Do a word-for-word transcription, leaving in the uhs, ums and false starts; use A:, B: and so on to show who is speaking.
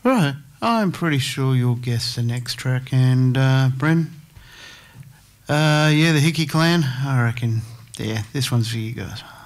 A: Right, I'm pretty sure you'll guess the next track. And uh, Bren, uh, yeah, the Hickey Clan. I reckon, yeah, this one's for you guys.